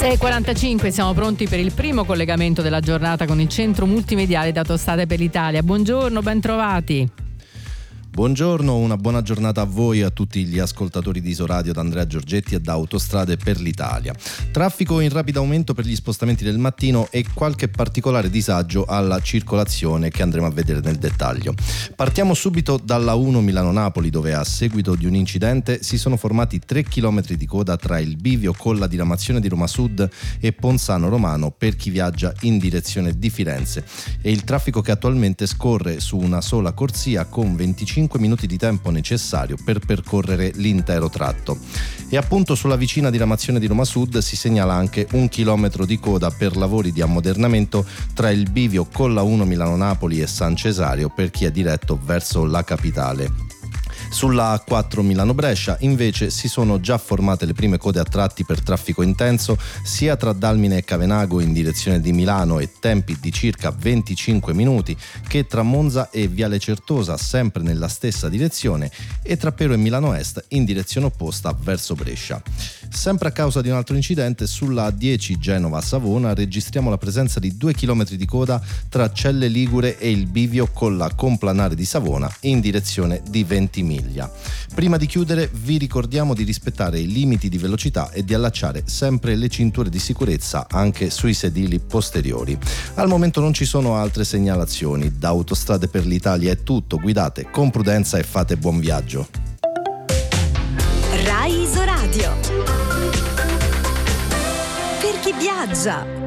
6:45, siamo pronti per il primo collegamento della giornata con il centro multimediale di Autostrade per l'Italia. Buongiorno, ben trovati. Buongiorno, una buona giornata a voi e a tutti gli ascoltatori di Isoradio, da Andrea Giorgetti e da Autostrade per l'Italia. Traffico in rapido aumento per gli spostamenti del mattino e qualche particolare disagio alla circolazione che andremo a vedere nel dettaglio. Partiamo subito dalla 1 Milano-Napoli, dove a seguito di un incidente si sono formati 3 km di coda tra il bivio con la diramazione di Roma Sud e Ponzano Romano per chi viaggia in direzione di Firenze, e il traffico che attualmente scorre su una sola corsia con 25 minuti di tempo necessario per percorrere l'intero tratto. E appunto sulla vicina diramazione di Roma Sud si segnala anche 1 chilometro di coda per lavori di ammodernamento tra il bivio con la 1 Milano-Napoli e San Cesario per chi è diretto verso la capitale. Sulla A4 Milano-Brescia invece si sono già formate le prime code a tratti per traffico intenso sia tra Dalmine e Cavenago in direzione di Milano e tempi di circa 25 minuti, che tra Monza e Viale Certosa sempre nella stessa direzione, e tra Pero e Milano Est in direzione opposta verso Brescia. Sempre a causa di un altro incidente, sulla A10 Genova-Savona registriamo la presenza di 2 km di coda tra Celle Ligure e il bivio con la Complanare di Savona in direzione di Ventimiglia. Prima di chiudere vi ricordiamo di rispettare i limiti di velocità e di allacciare sempre le cinture di sicurezza anche sui sedili posteriori. Al momento non ci sono altre segnalazioni. Da Autostrade per l'Italia è tutto, guidate con prudenza e fate buon viaggio. Rai Isoradio. Per chi viaggia.